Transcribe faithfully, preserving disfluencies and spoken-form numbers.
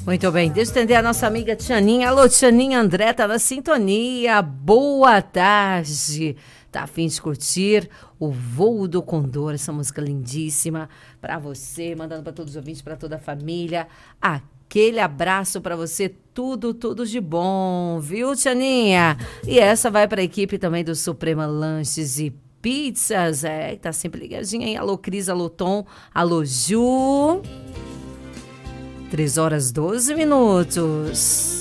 Muito bem, deixa eu atender a nossa amiga Tianinha. Alô, Tianinha André, tá na sintonia. Boa tarde. Tá a fim de curtir o Voo do Condor, essa música lindíssima pra você, mandando pra todos os ouvintes, pra toda a família. Aquele abraço pra você, tudo, tudo de bom, viu, Tianinha? E essa vai pra equipe também do Suprema Lanches e Pizzas, é, tá sempre ligadinha, hein? Alô, Cris, alô, Tom, alô, Ju. três horas, doze minutos.